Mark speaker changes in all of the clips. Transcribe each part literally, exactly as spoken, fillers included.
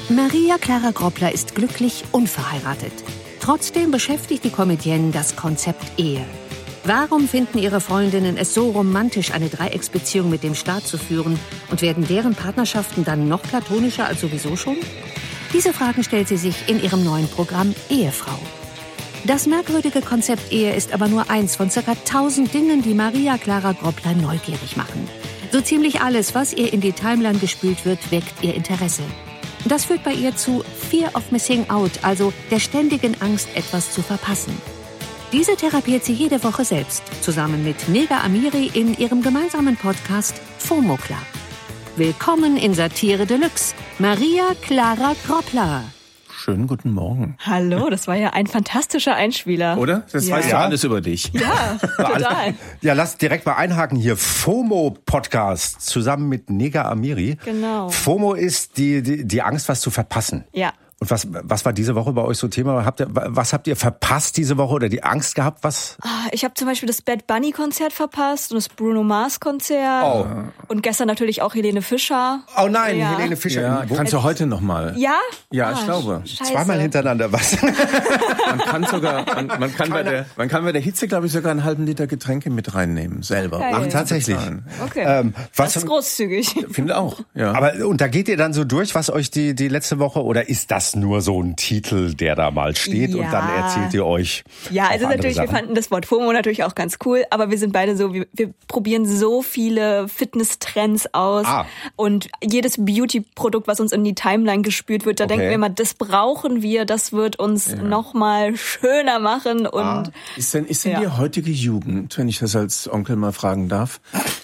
Speaker 1: Maria Clara Groppler ist glücklich unverheiratet. Trotzdem beschäftigt die Comedienne das Konzept Ehe. Warum finden ihre Freundinnen es so romantisch, eine Dreiecksbeziehung mit dem Staat zu führen und werden deren Partnerschaften dann noch platonischer als sowieso schon? Diese Fragen stellt sie sich in ihrem neuen Programm Ehefrau. Das merkwürdige Konzept Ehe ist aber nur eins von circa tausend Dingen, die Maria Clara Groppler neugierig machen. So ziemlich alles, was ihr in die Timeline gespült wird, weckt ihr Interesse. Das führt bei ihr zu Fear of Missing Out, also der ständigen Angst, etwas zu verpassen. Diese therapiert sie jede Woche selbst, zusammen mit Nega Amiri in ihrem gemeinsamen Podcast FOMO Club. Willkommen in Satire Deluxe, Maria Clara Groppler.
Speaker 2: Schönen guten Morgen.
Speaker 3: Hallo, das war ja ein fantastischer Einspieler.
Speaker 2: Oder? Das
Speaker 3: ja.
Speaker 2: weiß ja alles über dich.
Speaker 3: Ja, total.
Speaker 4: Ja, lass direkt mal einhaken hier. FOMO-Podcast zusammen mit Nega Amiri.
Speaker 3: Genau.
Speaker 4: FOMO ist die, die, die Angst, was zu verpassen.
Speaker 3: Ja.
Speaker 4: Und was, was war diese Woche bei euch so Thema? Habt ihr, was habt ihr verpasst diese Woche oder die Angst gehabt? Was?
Speaker 3: Ich habe zum Beispiel das Bad Bunny Konzert verpasst und das Bruno Mars Konzert.
Speaker 4: Oh.
Speaker 3: Und gestern natürlich auch Helene Fischer.
Speaker 4: Oh nein,
Speaker 3: ja.
Speaker 4: Helene Fischer.
Speaker 2: Ja, kannst du heute noch mal?
Speaker 3: Ja?
Speaker 2: Ja,
Speaker 3: ah,
Speaker 2: ich glaube.
Speaker 3: Scheiße.
Speaker 4: Zweimal hintereinander was?
Speaker 2: Man kann sogar, man, man kann bei der, man kann bei der Hitze, glaube ich, sogar einen halben Liter Getränke mit reinnehmen, selber.
Speaker 3: Okay.
Speaker 4: Ach, tatsächlich.
Speaker 3: Okay.
Speaker 4: Ähm, was,
Speaker 3: das ist großzügig.
Speaker 2: Finde auch, ja.
Speaker 4: Aber, und da geht ihr dann so durch, was euch die, die letzte Woche, oder ist das nur so ein Titel, der da mal steht
Speaker 3: Ja.
Speaker 4: und dann erzählt ihr euch?
Speaker 3: Ja, also natürlich,
Speaker 4: Sachen.
Speaker 3: wir fanden das Wort FOMO natürlich auch ganz cool, aber wir sind beide so, wir, wir probieren so viele Fitness-Trends aus
Speaker 4: Ah.
Speaker 3: und jedes Beauty-Produkt, was uns in die Timeline gespült wird, da
Speaker 4: Okay.
Speaker 3: denken wir immer, das brauchen wir, das wird uns ja. noch mal schöner machen und
Speaker 4: Ah.
Speaker 2: Ist denn, ist denn
Speaker 3: Ja.
Speaker 2: die heutige Jugend, wenn ich das als Onkel mal fragen darf,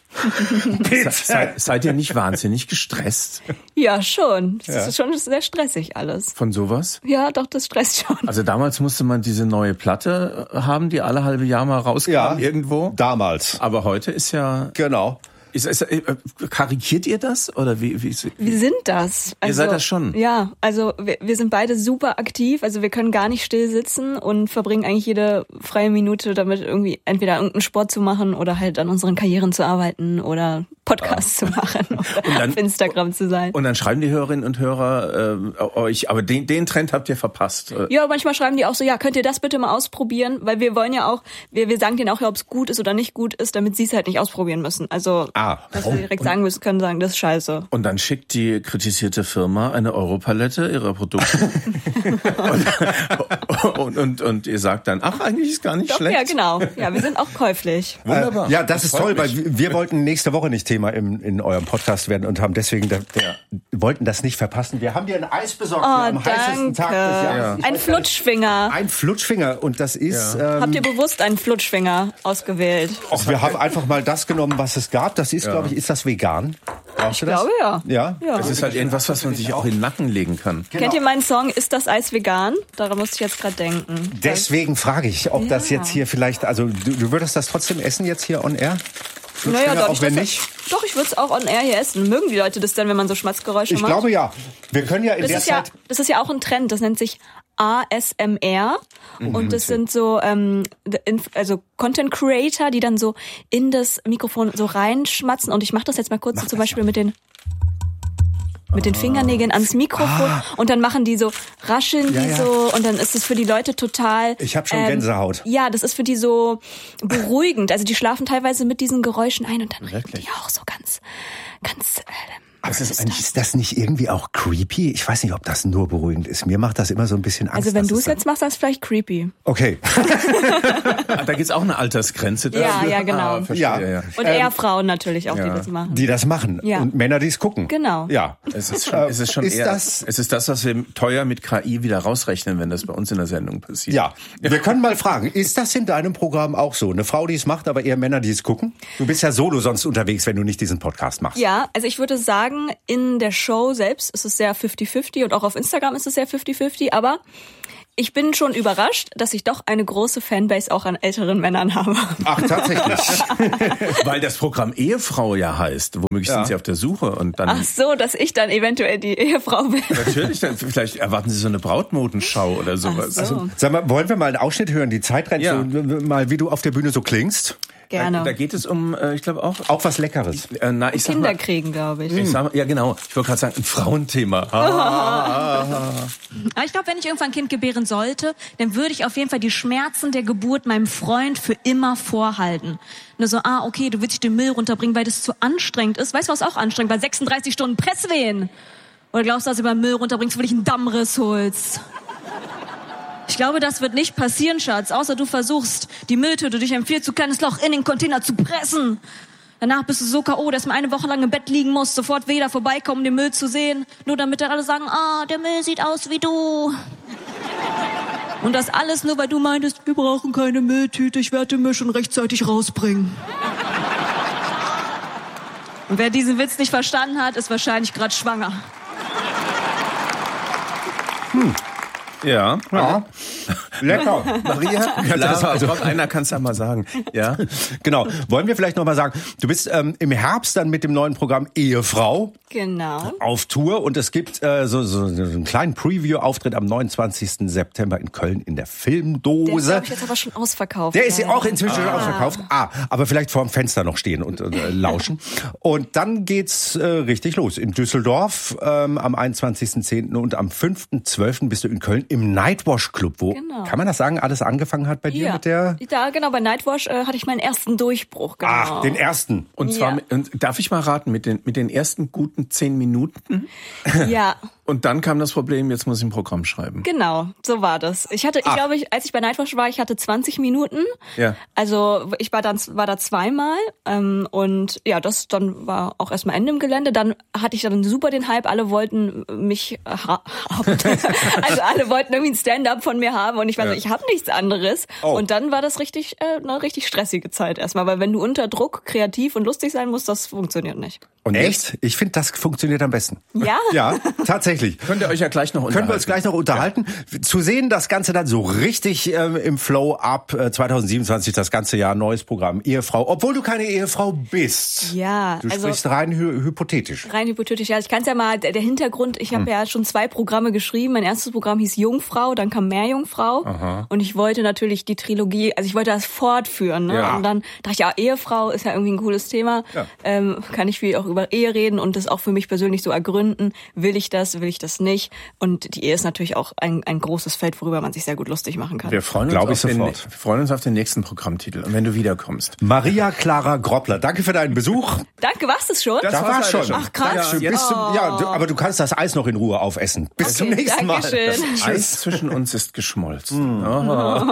Speaker 2: se, seid, seid ihr nicht wahnsinnig gestresst
Speaker 3: ja, schon. Das
Speaker 4: Ja.
Speaker 3: ist schon sehr stressig alles.
Speaker 2: von sowas?
Speaker 3: Ja, doch, das stresst schon.
Speaker 2: Also damals musste man diese neue Platte haben, die alle halbe Jahr mal rauskam
Speaker 4: Ja,
Speaker 2: irgendwo.
Speaker 4: damals.
Speaker 2: Aber heute ist ja...
Speaker 4: Genau.
Speaker 2: Ist, ist, äh, karikiert ihr das? Oder wie, wie, wie?
Speaker 3: Wir sind das. Also,
Speaker 2: Ihr seid das schon?
Speaker 3: Ja, also wir, wir sind beide super aktiv. Also wir können gar nicht still sitzen und verbringen eigentlich jede freie Minute damit, irgendwie entweder irgendeinen Sport zu machen oder halt an unseren Karrieren zu arbeiten oder Podcasts ah. zu machen oder
Speaker 2: und dann,
Speaker 3: auf Instagram zu sein.
Speaker 2: Und dann schreiben die Hörerinnen und Hörer äh, euch, aber den, den Trend habt ihr verpasst.
Speaker 3: Ja, manchmal schreiben die auch so, ja, könnt ihr das bitte mal ausprobieren? Weil wir wollen ja auch, wir, wir sagen denen auch ja, ob es gut ist oder nicht gut ist, damit sie es halt nicht ausprobieren müssen. Also
Speaker 4: Ah.
Speaker 3: dass wir direkt sagen müssen, können sagen, das ist scheiße.
Speaker 2: Und dann schickt die kritisierte Firma eine Europalette ihrer Produkte. und, und, und, und ihr sagt dann, ach, eigentlich ist gar nicht
Speaker 3: Doch,
Speaker 2: schlecht.
Speaker 3: ja, genau. Ja, wir sind auch käuflich.
Speaker 2: Wunderbar.
Speaker 4: Äh, ja, das,
Speaker 2: Das
Speaker 4: ist
Speaker 2: freut
Speaker 4: toll,
Speaker 2: mich.
Speaker 4: weil wir wollten nächste Woche nicht Thema im, in eurem Podcast werden und haben deswegen da,
Speaker 2: Ja.
Speaker 4: wollten das nicht verpassen. Wir haben dir ein Eis besorgt
Speaker 3: Oh,
Speaker 4: hier am
Speaker 3: danke.
Speaker 4: heißesten Tag des Jahres. Ich
Speaker 3: Ein
Speaker 4: weiß gar nicht-
Speaker 3: Flutschfinger.
Speaker 4: Ein Flutschfinger und das ist...
Speaker 2: Ja.
Speaker 4: Ähm,
Speaker 3: Habt ihr bewusst einen Flutschfinger ausgewählt?
Speaker 4: auch, wir haben einfach mal das genommen, was es gab. Das ist, glaube ich, ist das vegan? Brauchst du das?
Speaker 3: Ich glaube, ja.
Speaker 4: Ja?
Speaker 3: Ja.
Speaker 2: Es ist halt irgendwas, was man sich auch in den Nacken legen kann.
Speaker 3: Kennt ihr meinen Song Ist das Eis vegan? Daran musste ich jetzt gerade denken.
Speaker 4: Deswegen frage ich, ob das
Speaker 3: Ja.
Speaker 4: jetzt hier vielleicht... Also du, du würdest das trotzdem essen jetzt hier on air?
Speaker 3: Naja,
Speaker 4: Flutschfinger,
Speaker 3: doch,
Speaker 4: auch wenn
Speaker 3: das-
Speaker 4: nicht?
Speaker 3: Doch, ich würde es auch on air hier essen. Mögen die Leute das denn, wenn man so Schmatzgeräusche
Speaker 4: Ich
Speaker 3: macht?
Speaker 4: glaube ja. Wir können ja in
Speaker 3: das
Speaker 4: der
Speaker 3: ist ja,
Speaker 4: Zeit...
Speaker 3: das ist ja auch ein Trend. Das nennt sich A S M R.
Speaker 4: Mhm.
Speaker 3: Und das sind so, ähm, also Content Creator, die dann so in das Mikrofon so reinschmatzen. Und ich mache das jetzt mal kurz so zum Beispiel mit den mit den Fingernägeln ans Mikrofon
Speaker 4: Ah.
Speaker 3: und dann machen die so, rascheln die
Speaker 4: Ja, ja.
Speaker 3: so und dann ist es für die Leute total...
Speaker 4: Ich hab schon Gänsehaut.
Speaker 3: Ja, das ist für die so beruhigend. Also die schlafen teilweise mit diesen Geräuschen ein und dann reden
Speaker 2: Wirklich?
Speaker 3: die auch so ganz, ganz... Äh,
Speaker 4: Aber ist das, eigentlich, ist das nicht irgendwie auch creepy? Ich weiß nicht, ob das nur beruhigend ist. Mir macht das immer so ein bisschen Angst.
Speaker 3: also wenn
Speaker 4: dass
Speaker 3: du es
Speaker 4: dann-
Speaker 3: jetzt machst, dann ist es vielleicht creepy.
Speaker 4: Okay.
Speaker 2: Ah, da gibt's auch eine Altersgrenze.
Speaker 3: Ja,
Speaker 2: dafür.
Speaker 3: ja, genau.
Speaker 2: Ah, verstehe,
Speaker 4: Ja.
Speaker 2: ja. ja.
Speaker 3: Und eher Frauen natürlich auch, die das machen.
Speaker 4: Die das machen.
Speaker 3: Ja.
Speaker 4: Und Männer, die es gucken.
Speaker 3: Genau.
Speaker 4: Ja.
Speaker 2: Es ist schon, es ist schon
Speaker 4: Ist
Speaker 2: eher,
Speaker 4: das-
Speaker 2: es ist das, was wir teuer mit K I wieder rausrechnen, wenn das bei uns in der Sendung passiert.
Speaker 4: Ja. Wir können mal fragen, ist das in deinem Programm auch so? Eine Frau, die es macht, aber eher Männer, die es gucken? Du bist ja solo sonst unterwegs, wenn du nicht diesen Podcast machst.
Speaker 3: Ja, also ich würde sagen, in der Show selbst ist es sehr fifty fifty und auch auf Instagram ist es sehr fifty fifty, aber ich bin schon überrascht, dass ich doch eine große Fanbase auch an älteren Männern habe.
Speaker 4: Ach, tatsächlich.
Speaker 2: Weil das Programm Ehefrau ja heißt. Womöglich
Speaker 4: Ja.
Speaker 2: sind Sie auf der Suche und dann...
Speaker 3: Ach so, dass ich dann eventuell die Ehefrau bin.
Speaker 2: Natürlich, dann, vielleicht erwarten Sie so eine Brautmodenschau oder sowas.
Speaker 3: Ach so.
Speaker 4: Sag mal, wollen wir mal einen Ausschnitt hören? Die Zeit rennt
Speaker 2: Ja.
Speaker 4: so, mal, wie du auf der Bühne so klingst.
Speaker 3: Gerne.
Speaker 2: Da geht es um, äh, ich glaube auch...
Speaker 4: Auch was Leckeres.
Speaker 2: Äh, na, ich sag
Speaker 3: Kinder
Speaker 2: mal,
Speaker 3: kriegen, glaube ich.
Speaker 2: ich sag mal, ja, genau. Ich wollte gerade sagen, ein Frauenthema. Ah, ah, ah.
Speaker 5: Aber ich glaube, wenn ich irgendwann ein Kind gebären sollte, dann würde ich auf jeden Fall die Schmerzen der Geburt meinem Freund für immer vorhalten. Nur so, ah, okay, du willst dich den Müll runterbringen, weil das zu anstrengend ist. Weißt du, was auch anstrengend? Weil sechsunddreißig Stunden Presswehen. Oder glaubst du, dass du über Müll runterbringst, weil ich einen Dammriss holst? Ich glaube, das wird nicht passieren, Schatz, außer du versuchst, die Mülltüte durch ein viel zu kleines Loch in den Container zu pressen. Danach bist du so K O, dass man eine Woche lang im Bett liegen muss, sofort wieder vorbeikommen, den Müll zu sehen, nur damit dann alle sagen, ah, der Müll sieht aus wie du. Und das alles nur, weil du meintest, wir brauchen keine Mülltüte, ich werde den Müll schon rechtzeitig rausbringen. Und wer diesen Witz nicht verstanden hat, ist wahrscheinlich gerade schwanger.
Speaker 2: Hm. Ja.
Speaker 4: Ja. Lecker.
Speaker 2: Maria,
Speaker 4: Ja, das
Speaker 2: also
Speaker 4: also.
Speaker 2: einer kann es ja mal sagen. Ja.
Speaker 4: Genau. Wollen wir vielleicht noch mal sagen, du bist ähm, im Herbst dann mit dem neuen Programm Ehefrau
Speaker 3: Genau.
Speaker 4: auf Tour und es gibt äh, so, so, so einen kleinen Preview-Auftritt am neunundzwanzigsten September in Köln in der Filmdose.
Speaker 3: Der ist, glaube ich, jetzt aber schon ausverkauft.
Speaker 4: Der ist ja
Speaker 3: ja
Speaker 4: auch inzwischen schon
Speaker 3: ah.
Speaker 4: ausverkauft. Ah, aber vielleicht vor dem Fenster noch stehen und äh, lauschen. Und dann geht's äh, richtig los. In Düsseldorf ähm, am einundzwanzigsten zehnten und am fünften zwölften bist du in Köln im Nightwash Club. Wo,
Speaker 3: genau.
Speaker 4: Kann man das sagen, alles angefangen hat bei dir
Speaker 3: ja.
Speaker 4: mit der...
Speaker 3: Da, genau, bei Nightwash äh, hatte ich meinen ersten Durchbruch. Genau.
Speaker 4: Ach, den ersten.
Speaker 2: Und zwar,
Speaker 3: Ja.
Speaker 2: mit, und darf ich mal raten, mit den, mit den ersten guten zehn Minuten?
Speaker 3: Ja.
Speaker 2: Und dann kam das Problem, jetzt muss ich ein Programm schreiben.
Speaker 3: Genau, so war das. Ich hatte, ich
Speaker 4: Ach.
Speaker 3: glaube, ich, als ich bei Nightwash war, ich hatte zwanzig Minuten.
Speaker 2: Ja.
Speaker 3: Also ich war dann war da zweimal ähm, und ja, das dann war auch erstmal Ende im Gelände. Dann hatte ich dann super den Hype. Alle wollten mich ha- haben. Also alle wollten irgendwie ein Stand-up von mir haben und ich war
Speaker 2: Ja.
Speaker 3: so, ich habe nichts anderes.
Speaker 4: Oh.
Speaker 3: Und dann war das richtig äh, eine richtig stressige Zeit erstmal, weil wenn du unter Druck kreativ und lustig sein musst, das funktioniert nicht.
Speaker 2: Und
Speaker 4: Echt? Ich finde, das funktioniert am besten.
Speaker 3: Ja?
Speaker 4: Ja, tatsächlich.
Speaker 2: Könnt ihr euch ja gleich noch unterhalten.
Speaker 4: Können wir uns gleich noch unterhalten. Ja. Zu sehen, das Ganze dann so richtig ähm, im Flow ab äh, zweitausendsiebenundzwanzig, das ganze Jahr, neues Programm, Ehefrau. Obwohl du keine Ehefrau bist.
Speaker 3: Ja,
Speaker 4: Du
Speaker 3: also
Speaker 4: sprichst rein hy- hypothetisch.
Speaker 3: rein hypothetisch. Ja, ich kann es ja mal, der der Hintergrund, ich habe
Speaker 4: Hm.
Speaker 3: ja schon zwei Programme geschrieben. Mein erstes Programm hieß Jungfrau, dann kam Meerjungfrau.
Speaker 2: Aha.
Speaker 3: Und ich wollte natürlich die Trilogie, also ich wollte das fortführen. Ne?
Speaker 2: Ja.
Speaker 3: Und dann dachte ich, ja, Ehefrau ist ja irgendwie ein cooles Thema.
Speaker 4: Ja.
Speaker 3: Ähm, kann ich viel auch über Ehe reden und das auch für mich persönlich so ergründen. Will ich das, will ich das nicht? Und die Ehe ist natürlich auch ein, ein großes Feld, worüber man sich sehr gut lustig machen kann.
Speaker 2: Wir freuen, uns
Speaker 4: Glaub
Speaker 2: auf
Speaker 4: ich
Speaker 2: den,
Speaker 4: sofort.
Speaker 2: wir freuen uns auf den nächsten Programmtitel. Und wenn du wiederkommst.
Speaker 4: Maria Clara Groppler, danke für deinen Besuch.
Speaker 3: Danke, war's das schon?
Speaker 2: Das
Speaker 4: Da
Speaker 2: war's
Speaker 4: war's
Speaker 2: leider
Speaker 4: schon.
Speaker 2: schon.
Speaker 3: Ach, krass.
Speaker 4: Dankeschön.
Speaker 2: Ja,
Speaker 4: Bis zum,
Speaker 3: Oh.
Speaker 4: ja, du, aber du kannst das Eis noch in Ruhe aufessen. Bis zum
Speaker 3: Okay,
Speaker 4: nächsten Mal.
Speaker 3: Dankeschön.
Speaker 2: Eis zwischen uns ist geschmolzen. Oh.